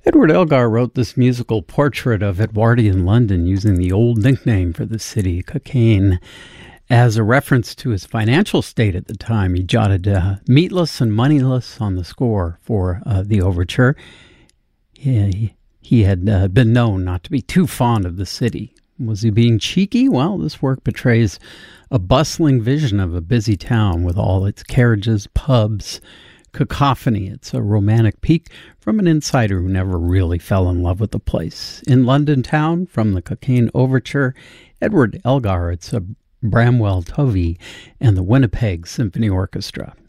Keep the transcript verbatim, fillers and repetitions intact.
Edward Elgar wrote this musical portrait of Edwardian London using the old nickname for the city, Cockaigne. As a reference to his financial state at the time, he jotted uh, meatless and moneyless on the score for uh, the overture. He, he had uh, been known not to be too fond of the city. Was he being cheeky? Well, this work betrays a bustling vision of a busy town with all its carriages, pubs, cacophony. It's a romantic peek from an insider who never really fell in love with the place. In London town, from the Cockaigne Overture, Edward Elgar, it's a Bramwell Tovey and the Winnipeg Symphony Orchestra.